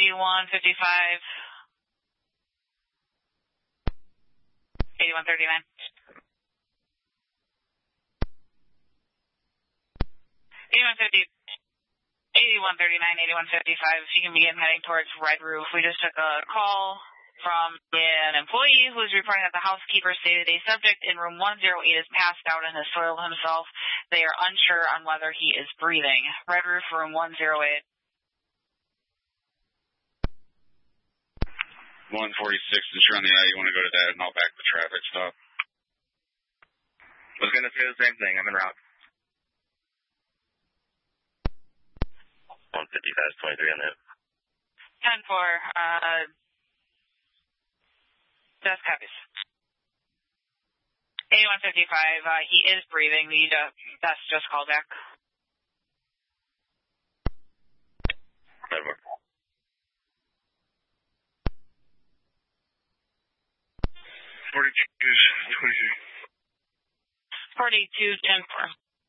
8155. 8139. 8150. 8139, 8155. If you can begin heading towards Red Roof. We just took a call from an employee who is reporting that the housekeeper stated a subject in room 108 is passed out and has soiled himself. They are unsure on whether he is breathing. Red Roof, room 108. 146, since you're on the eye, you want to go to that, and I'll back the traffic stop. I was going to say the same thing. I'm en route. 155 is 23 on that. 10-4, Death copies. 8155, he is breathing. That's just called back. 10-4. 42, 10-4.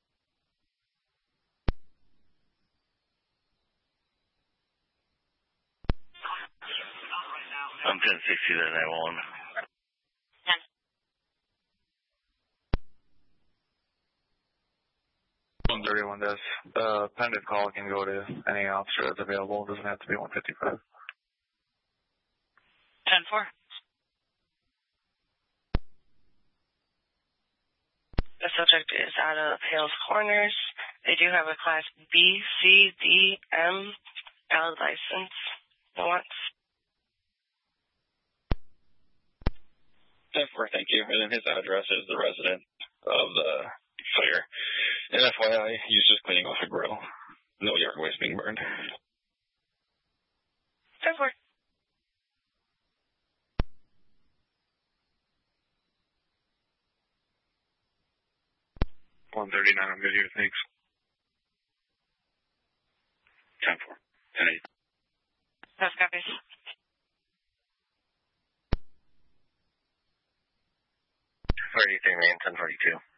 I'm 1060 there, 911. 131 does. The pendant call can go to any officer that's available. It doesn't have to be 155. 10-4. The subject is out of Hales Corners. They do have a Class B, C, D, M, valid license. Once. 10-4, thank you. And then his address is the resident of the fire. And FYI, he's just cleaning off a grill. No yard waste being burned. 10-4. 139, I'm good here, thanks. 10-4. 10-8. Those copies. 33, man, 1042.